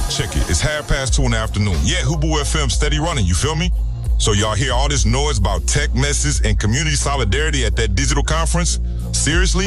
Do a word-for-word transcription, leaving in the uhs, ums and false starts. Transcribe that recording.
Check it. It's half past two in the afternoon. Yeah, Hubu F M steady running, you feel me? So y'all hear all this noise about tech messes and community solidarity at that digital conference? Seriously?